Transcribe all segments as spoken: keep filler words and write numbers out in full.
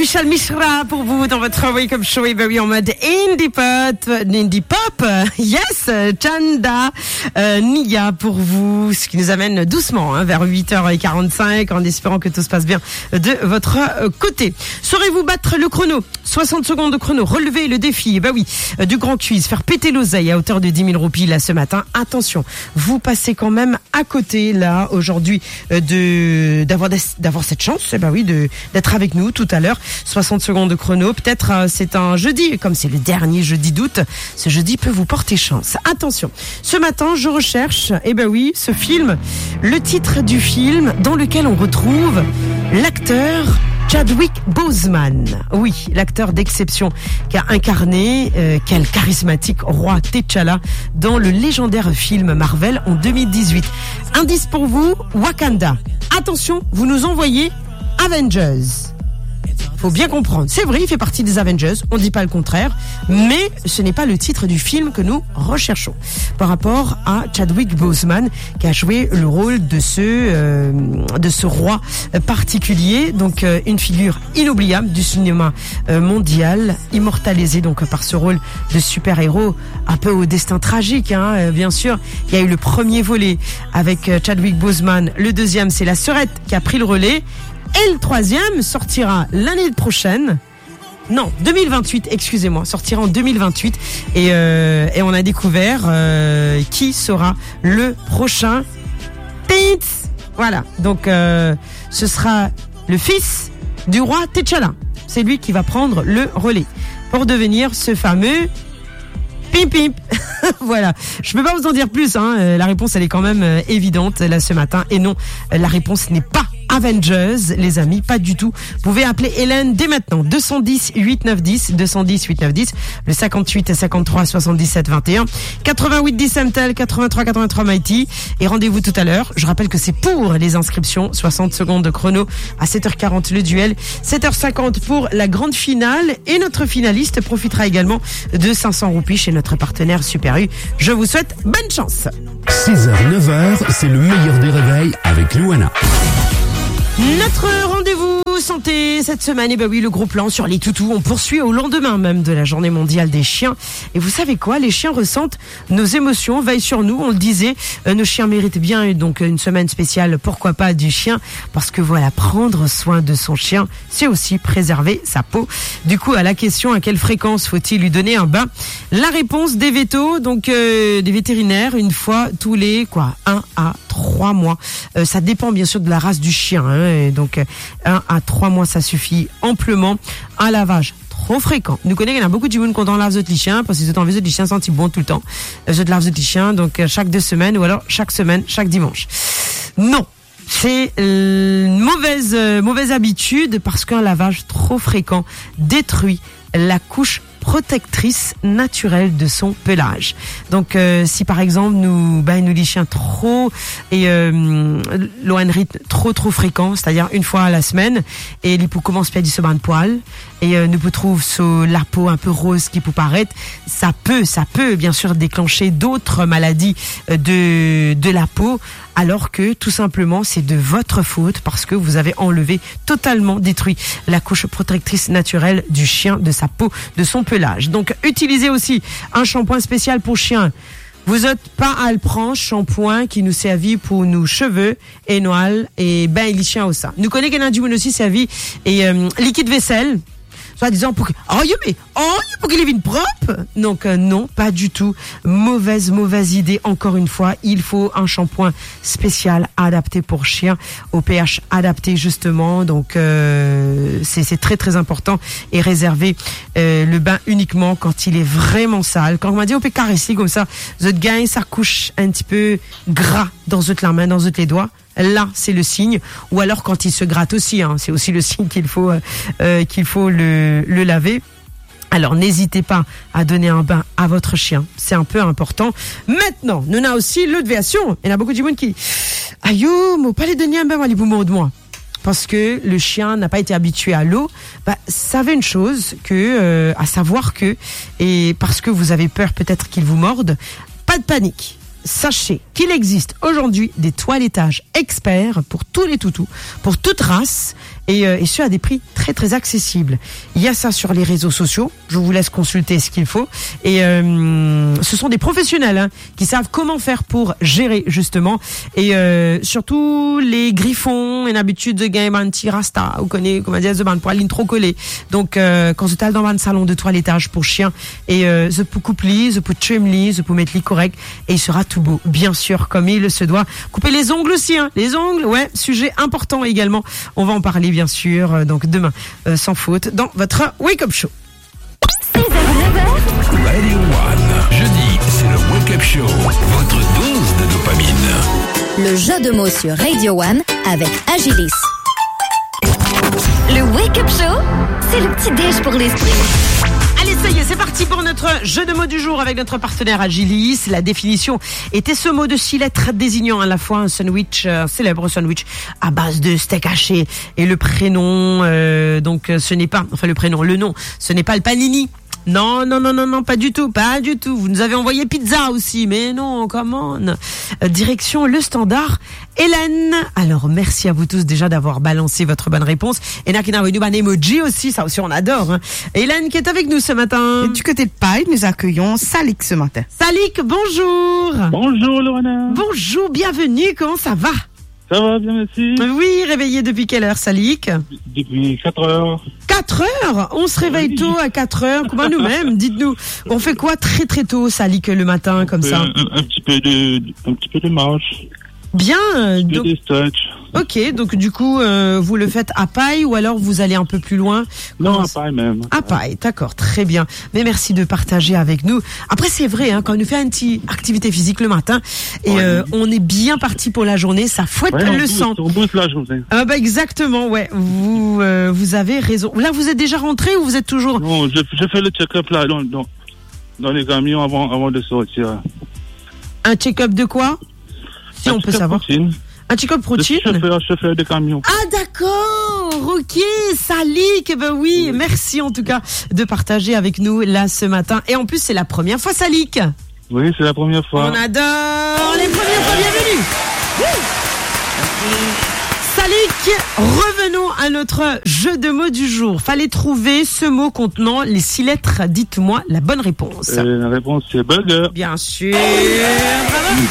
Vishal Mishra pour vous dans votre Wake Up Show. Et ben oui, en mode indie pop, indie pop. Yes, Chanda euh, Nia pour vous, ce qui nous amène doucement hein, vers huit heures quarante-cinq en espérant que tout se passe bien de votre côté. Saurez-vous battre le chrono? soixante secondes de chrono, relever le défi. Et ben oui, du grand quiz, faire péter l'oseille à hauteur de dix mille roupies là ce matin. Attention, vous passez quand même à côté là aujourd'hui de d'avoir d'avoir cette chance. Et ben oui, de d'être avec nous tout à l'heure. soixante secondes de chrono. Peut-être euh, c'est un jeudi, comme c'est le dernier jeudi d'août. Ce jeudi peut vous porter chance. Attention, ce matin je recherche, eh ben oui, ce film, le titre du film dans lequel on retrouve l'acteur Chadwick Boseman. Oui, l'acteur d'exception qui a incarné euh, quel charismatique roi T'Challa dans le légendaire film Marvel en deux mille dix-huit. Indice pour vous, Wakanda. Attention, vous nous envoyez Avengers. Faut bien comprendre. C'est vrai, il fait partie des Avengers. On ne dit pas le contraire. Mais ce n'est pas le titre du film que nous recherchons. Par rapport à Chadwick Boseman, qui a joué le rôle de ce, euh, de ce roi particulier. Donc, euh, une figure inoubliable du cinéma euh, mondial. Immortalisé donc par ce rôle de super-héros. Un peu au destin tragique, hein, euh, bien sûr. Il y a eu le premier volet avec euh, Chadwick Boseman. Le deuxième, c'est la sœurette qui a pris le relais. Et le troisième sortira l'année prochaine. Non, deux mille vingt-huit, excusez-moi, sortira en deux mille vingt-huit. Et, euh, et on a découvert euh, qui sera le prochain. Tits. Voilà, donc euh, ce sera le fils du roi T'Challa. C'est lui qui va prendre le relais pour devenir ce fameux pim pim. Voilà, je peux pas vous en dire plus. Hein. La réponse, elle est quand même euh, évidente là ce matin. Et non, la réponse n'est pas Avengers, les amis, pas du tout. Vous pouvez appeler Hélène dès maintenant. deux cent dix huit neuf dix, deux cent dix huit neuf dix, le cinquante-huit cinquante-trois soixante-dix-sept vingt et un, quatre-vingt-huit dix M T L, quatre-vingt-trois quatre-vingt-trois Mighty. Et rendez-vous tout à l'heure. Je rappelle que c'est pour les inscriptions. soixante secondes de chrono à sept heures quarante le duel. sept heures cinquante pour la grande finale. Et notre finaliste profitera également de cinq cents roupies chez notre partenaire Super U. Je vous souhaite bonne chance. six heures neuf heures, c'est le meilleur des réveils avec Louana. Notre rendez-vous santé cette semaine, et ben oui, le gros plan sur les toutous. On poursuit au lendemain même de la journée mondiale des chiens. Et vous savez quoi? Les chiens ressentent nos émotions, veillent sur nous. On le disait, euh, nos chiens méritent bien donc une semaine spéciale. Pourquoi pas du chien? Parce que voilà, prendre soin de son chien, c'est aussi préserver sa peau. Du coup, à la question à quelle fréquence faut-il lui donner un bain? La réponse des vétos, donc euh, des vétérinaires, une fois tous les quoi, un à trois mois. Euh, ça dépend bien sûr de la race du chien. Hein, et donc un à trois mois, ça suffit amplement. Un lavage trop fréquent. Nous connaissons qu'il y en a beaucoup de monde quand on lave les chiens parce qu'ils ont envie de les chiens sentent bon tout le temps. Je lave les chiens donc chaque deux semaines ou alors chaque semaine, chaque dimanche. Non. C'est une mauvaise, euh, mauvaise habitude parce qu'un lavage trop fréquent détruit la couche protectrice naturelle de son pelage. Donc euh, si par exemple nous bah, nous les chiens trop et euh, l'ont un rythme trop trop fréquent, c'est-à-dire une fois à la semaine, et les poux commencent à se bain de poils et euh, nous peut trouver sur la peau un peu rose qui peut paraître, ça peut ça peut bien sûr déclencher d'autres maladies de de la peau, alors que tout simplement c'est de votre faute parce que vous avez enlevé, totalement détruit la couche protectrice naturelle du chien, de sa peau, de son pelage. Donc utilisez aussi un shampoing spécial pour chien. Vous n'êtes pas à le prendre, shampoing qui nous servit pour nos cheveux et noël et ben les chiens au sein. Nous connaissons qu'un du monde aussi servi et euh, liquide vaisselle. Soit disant pour que oh mais oh pour qu'il vienne propre. Donc euh, non, pas du tout. Mauvaise mauvaise idée. Encore une fois, il faut un shampoing spécial adapté pour chien, au pH adapté justement. Donc euh, c'est c'est très très important et réserver euh, le bain uniquement quand il est vraiment sale. Quand on m'a dit on peut caresser comme ça, votre gain ça couche un petit peu gras dans votre la main, dans votre les doigts. Là, c'est le signe. Ou alors quand il se gratte aussi, hein, c'est aussi le signe qu'il faut euh, qu'il faut le, le laver. Alors n'hésitez pas à donner un bain à votre chien, c'est un peu important. Maintenant, nous avons aussi l'eau de déviation. Il y en a beaucoup de monde qui aïe, moi pas les donner un bain, moi les boumons de moi. Parce que le chien n'a pas été habitué à l'eau, bah, savez une chose que, euh, à savoir que, et parce que vous avez peur peut-être qu'il vous morde, pas de panique. Sachez qu'il existe aujourd'hui des toilettages experts pour tous les toutous, pour toute race, et, euh, et ce à des prix très très accessibles. Il y a ça sur les réseaux sociaux. Je vous laisse consulter ce qu'il faut. Et euh, ce sont des professionnels hein, qui savent comment faire pour gérer justement. Et euh, surtout les griffons, une habitude de gagner un petit rasta. Vous connaissez comment dire, pour aller trop coller. Donc euh, quand vous êtes dans un salon de toilettage pour chien et euh, je peux couper, je peux trim, je peux mettre les correct et il sera tout beau, bien sûr comme il se doit. Couper les ongles aussi, hein. Les ongles, ouais, sujet important également. On va en parler bien sûr. Euh, donc demain, euh, sans faute, dans votre Wake Up Show. six heures neuf heures Radio One. Jeudi, c'est le Wake Up Show. Votre dose de dopamine. Le jeu de mots sur Radio One avec Agilis. Le Wake Up Show, c'est le petit déj pour l'esprit. Allez, ça y est, c'est parti pour notre jeu de mots du jour avec notre partenaire Agilis. La définition était ce mot de six lettres désignant à la fois un sandwich, un célèbre sandwich à base de steak haché et le prénom, euh, donc ce n'est pas, enfin le prénom, le nom, ce n'est pas le panini. Non, non, non, non, non, pas du tout, pas du tout. Vous nous avez envoyé pizza aussi, mais non, comment euh, direction le standard. Hélène, alors merci à vous tous déjà d'avoir balancé votre bonne réponse. Et là, qui n'a un emoji aussi, ça aussi on adore. Hein. Hélène qui est avec nous ce matin. Et du côté de Paille, nous accueillons Salik ce matin. Salik, bonjour. Bonjour Lorena. Bonjour, bienvenue, comment ça va? Ça va bien, merci. Oui, réveillé depuis quelle heure, Salik? Depuis quatre heures. quatre heures? On se réveille oui. tôt à quatre heures, comme nous-mêmes, dites-nous. On fait quoi très très tôt, Salik, le matin, comme ça? Un, un, petit peu de, un petit peu de marche. Bien. Un petit donc, peu de stretch. Ok, donc du coup, euh, vous le faites à Paille ou alors vous allez un peu plus loin? Non, Comment... à Paille même. À Paille, d'accord, très bien. Mais merci de partager avec nous. Après, c'est vrai, hein, quand on nous fait une petite activité physique le matin et ouais. euh, on est bien parti pour la journée, ça fouette ouais, le boost, sang. On booste la journée. Ah bah exactement, ouais. Vous, euh, vous avez raison. Là, vous êtes déjà rentré ou vous êtes toujours? Non, je, je fais le check-up là, dans, dans, dans les camions avant, avant de sortir. Un check-up de quoi? Si un on peut savoir. Protéine. Un check-up protéine? Chauffeur, chauffeur de camion. Ah d'accord, ok, Salik, ben oui, oui, merci en tout cas de partager avec nous là ce matin. Et en plus c'est la première fois, Salik. Oui, c'est la première fois. On adore les premières fois, bienvenue. Salik, revenons à notre jeu de mots du jour. Fallait trouver ce mot contenant les six lettres. Dites-moi la bonne réponse. Euh, la réponse c'est burger. Bien sûr. Bravo.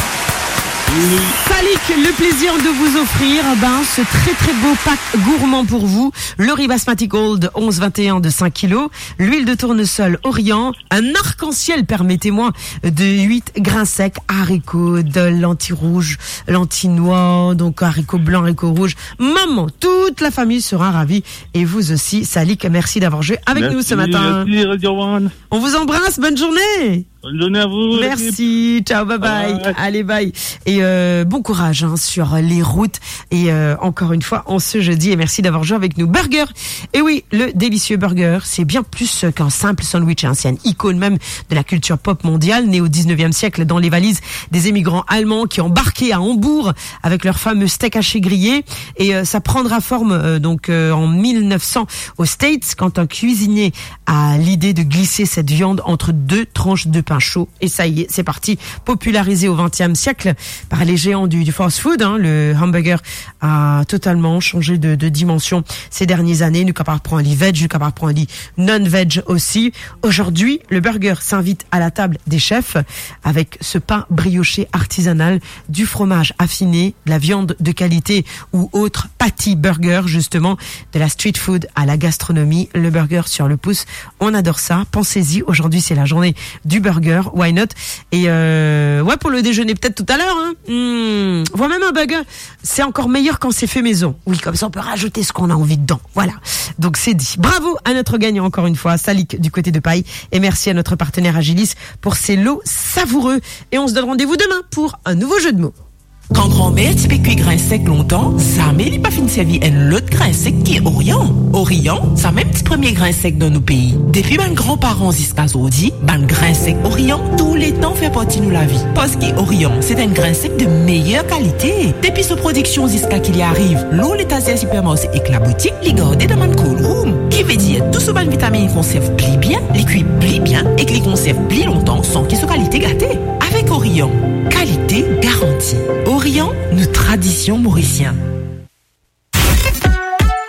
Salik, le plaisir de vous offrir ben, ce très très beau pack gourmand pour vous. Le riz basmati gold onze vingt et un de cinq kilos, l'huile de tournesol Orient, un arc-en-ciel, permettez-moi, de huit grains secs, haricots, de lentilles rouges, lentilles noires, donc haricots blancs, haricots rouges. Maman, toute la famille sera ravie. Et vous aussi, Salik, merci d'avoir joué avec merci, nous ce matin. Merci, Radio One. On vous embrasse, bonne journée. Bonne journée à vous. Merci, ciao, bye bye. bye. Allez, bye. Et euh, bon courage hein, sur les routes. Et euh, encore une fois, en ce jeudi, et merci d'avoir joué avec nous. Burger. Et oui, le délicieux burger, c'est bien plus qu'un simple sandwich. Hein. C'est une icône même de la culture pop mondiale, née au dix-neuvième siècle dans les valises des émigrants allemands qui embarquaient à Hambourg avec leur fameux steak haché grillé. Et euh, ça prendra forme euh, donc euh, en mille neuf cents aux States quand un cuisinier a l'idée de glisser cette viande entre deux tranches de pain chaud. Et ça y est, c'est parti. Popularisé au vingtième siècle par les géants du, du fast-food, hein, le hamburger a totalement changé de, de dimension ces dernières années. Nous capable prendre les veg, nous capable prendre les non-veg aussi. Aujourd'hui, le burger s'invite à la table des chefs avec ce pain brioché artisanal, du fromage affiné, de la viande de qualité ou autre patty burger, justement, de la street food à la gastronomie. Le burger sur le pouce, on adore ça. Pensez-y, aujourd'hui c'est la journée du burger, why not? Et euh, ouais, pour le déjeuner peut-être tout à l'heure. Hein. Mmh. Voire même un burger, c'est encore meilleur quand c'est fait maison. Oui, comme ça on peut rajouter ce qu'on a envie dedans. Voilà. Donc c'est dit. Bravo à notre gagnant encore une fois, Salik du côté de Paille. Et merci à notre partenaire Agilis pour ces lots savoureux. Et on se donne rendez-vous demain pour un nouveau jeu de mots. Quand grand-mère t'y cuit grain sec longtemps, ça n'est pas fin servi un l'autre grain sec qui est Orient. Orient, ça même petit premier grain sec dans nos pays. Depuis mes grands-parents jusqu'à aujourd'hui, ban grain sec Orient, tous les temps fait partie de la vie. Parce que Orient, c'est un grain sec de meilleure qualité. Depuis sa production jusqu'à qu'il y arrive, l'eau l'état supermarché et que la boutique, les gardés dans mon cold room. Qui veut dire, tout ce ban vitamine conserve pli bien, les cuits pli bien et que les conserve pli longtemps sans qu'ils soient qualité gâtée. Avec Orient, qualité garantie. Orient, nos traditions mauriciennes.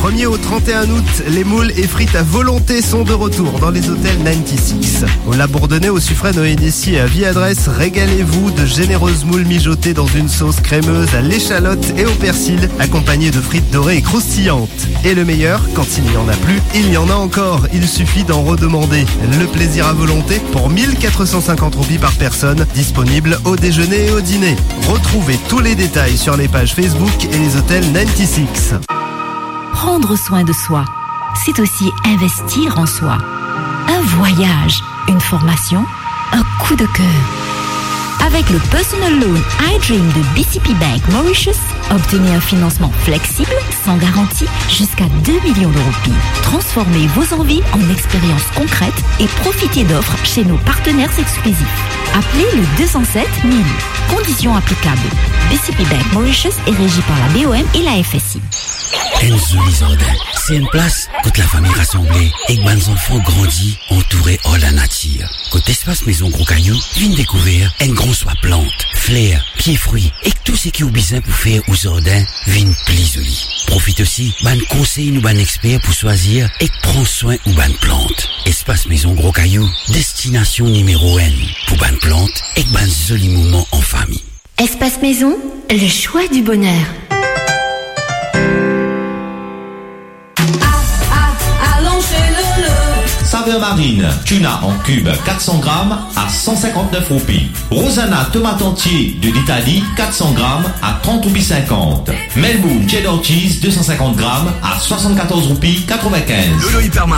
premier au trente et un août, les moules et frites à volonté sont de retour dans les hôtels quatre-vingt-seize. Au La Bourdonnais, au Suffren, au Hennessy et à Vie-Adresse, régalez-vous de généreuses moules mijotées dans une sauce crémeuse à l'échalote et au persil, accompagnées de frites dorées et croustillantes. Et le meilleur, quand il n'y en a plus, il y en a encore. Il suffit d'en redemander. Le plaisir à volonté pour mille quatre cent cinquante roupies par personne, disponible au déjeuner et au dîner. Retrouvez tous les détails sur les pages Facebook et les hôtels quatre-vingt-seize. Prendre soin de soi, c'est aussi investir en soi. Un voyage, une formation, un coup de cœur. Avec le Personal Loan iDream de B C P Bank Mauritius, obtenez un financement flexible, sans garantie, jusqu'à deux millions de roupies. Transformez vos envies en expériences concrètes et profitez d'offres chez nos partenaires exclusifs. Appelez le deux cent sept mille. Conditions applicables. B C P Bank Mauritius est régi par la B O M et la F S I. Enzo Lisordin, c'est une place côté la famille rassemblée et que mes enfants grandis entourés hors la nature. Côté espace maison gros caillou, viens découvrir une grosse soit plante, fleurs, pieds fruits et tout ce qui est besoin pour faire aux Zordin vienne plus joli. Profite aussi, ban conseil nous ban expert pour choisir et prendre soin ou ban plante. Espace maison gros caillou, destination numéro un pour ban plante et ban joli moment en famille. Espace Maison, le choix du bonheur. Saveur marine, tuna en cube quatre cents grammes à cent cinquante-neuf roupies. Rosanna tomate entier de l'Italie quatre cents grammes à trente roupies cinquante. Melbourne cheddar cheese deux cent cinquante grammes à soixante-quatorze roupies quatre-vingt-quinze.